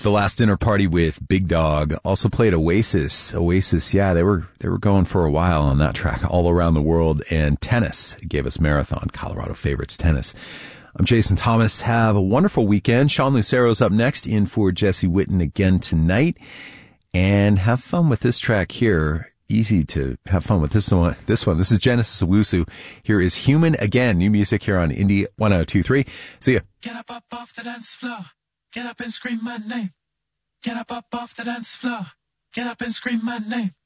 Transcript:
The Last Dinner Party with Big Dog. Also played Oasis. Oasis, yeah, they were going for a while on that track all around the world. And Tennis gave us Marathon, Colorado Favorites Tennis. I'm Jason Thomas. Have a wonderful weekend. Sean Lucero's up next, in for Jesse Witten again tonight. And have fun with this track here. Easy to have fun with this one. This is Genesis Owusu. Here is Human Again. New music here on Indie 1023. See ya. Get up off the dance floor. Get up and scream my name. Get up off the dance floor. Get up and scream my name.